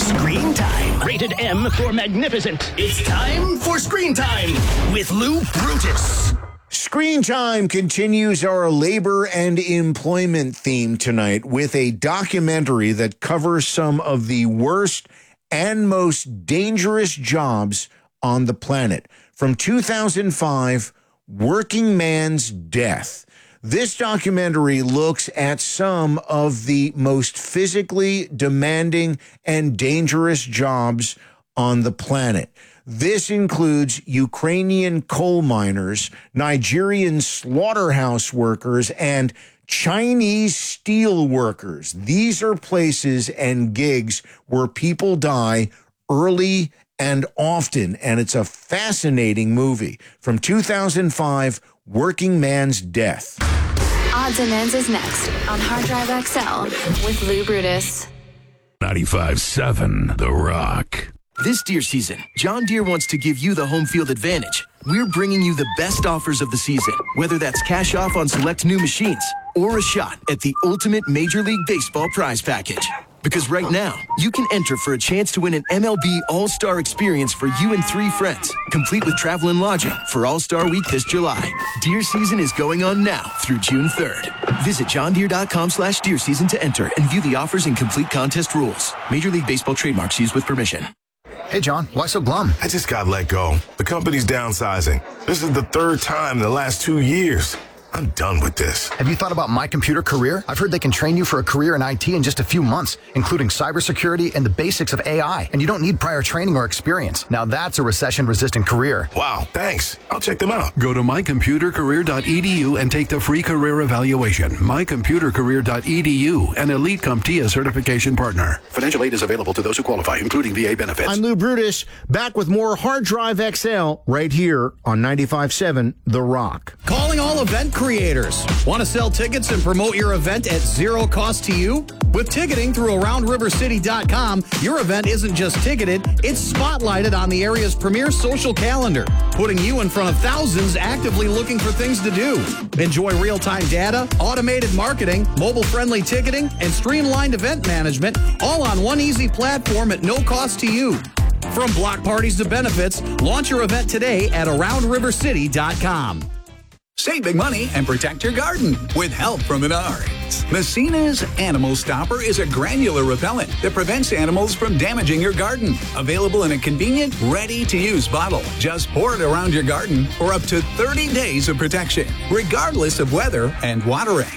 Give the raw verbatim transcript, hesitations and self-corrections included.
Screen Time. Rated M for magnificent. It's time for Screen Time with Lou Brutus. Screen Time continues our labor and employment theme tonight with a documentary that covers some of the worst and most dangerous jobs on the planet. From two thousand five, Working Man's Death. This documentary looks at some of the most physically demanding and dangerous jobs on the planet. This includes Ukrainian coal miners, Nigerian slaughterhouse workers, and Chinese steel workers. These are places and gigs where people die early and often, and it's a fascinating movie. From two thousand five, Working Man's Death. Odds and Ends is next on Hard Drive X L with Lou Brutus. ninety-five point seven The Rock. This deer season, John Deere wants to give you the home field advantage. We're bringing you the best offers of the season, whether that's cash off on select new machines or a shot at the ultimate Major League Baseball prize package. Because right now, you can enter for a chance to win an M L B All-Star experience for you and three friends, complete with travel and lodging for All-Star Week this July. Deer season is going on now through June third. Visit johndeere.com slash deer season to enter and view the offers and complete contest rules. Major League Baseball trademarks used with permission. Hey, John, why so glum? I just got let go. The company's downsizing. This is the third time in the last two years. I'm done with this. Have you thought about My Computer Career? I've heard they can train you for a career in I T in just a few months, including cybersecurity and the basics of A I. And you don't need prior training or experience. Now that's a recession-resistant career. Wow, thanks. I'll check them out. Go to my computer career dot e d u and take the free career evaluation. my computer career dot e d u, an Elite CompTIA certification partner. Financial aid is available to those who qualify, including V A benefits. I'm Lou Brutus, back with more Hard Drive X L right here on ninety-five point seven The Rock. Calling all event creators. Want to sell tickets and promote your event at zero cost to you? With ticketing through around river city dot com, your event isn't just ticketed, it's spotlighted on the area's premier social calendar, putting you in front of thousands actively looking for things to do. Enjoy real-time data, automated marketing, mobile-friendly ticketing, and streamlined event management, all on one easy platform at no cost to you. From block parties to benefits, launch your event today at around river city dot com. Save big money and protect your garden with help from Menards. Messina's Animal Stopper is a granular repellent that prevents animals from damaging your garden. Available in a convenient, ready-to-use bottle. Just pour it around your garden for up to thirty days of protection, regardless of weather and watering.